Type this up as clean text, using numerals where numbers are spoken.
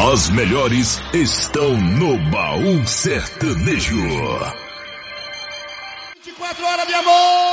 As melhores estão no Baú Sertanejo. 24 horas de amor!